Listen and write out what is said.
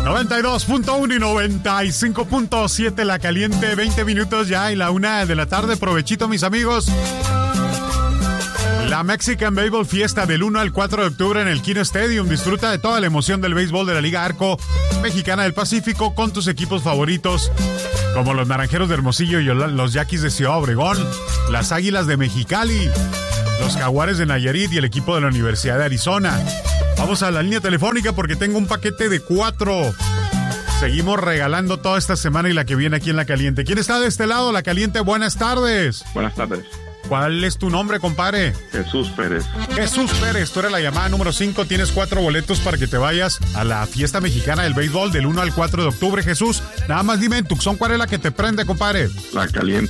92.1 y 95.7 La Caliente, 20 minutos ya y la 1 de la tarde. Provechito, mis amigos. La Mexican Baseball Fiesta del 1 al 4 de octubre en el Kino Stadium. Disfruta de toda la emoción del béisbol de la Liga Arco Mexicana del Pacífico con tus equipos favoritos, como los Naranjeros de Hermosillo y los Yaquis de Ciudad Obregón, las Águilas de Mexicali, los Jaguares de Nayarit y el equipo de la Universidad de Arizona. Vamos a la línea telefónica porque tengo un paquete de 4. Seguimos regalando toda esta semana y la que viene aquí en La Caliente. ¿Quién está de este lado? La Caliente, buenas tardes. Buenas tardes. ¿Cuál es tu nombre, compadre? Jesús Pérez. Jesús Pérez, tú eres la llamada número 5. Tienes 4 boletos para que te vayas a la fiesta mexicana del béisbol del 1 al 4 de octubre, Jesús. Nada más dime en Tucson, ¿cuál es la que te prende, compadre? La Caliente.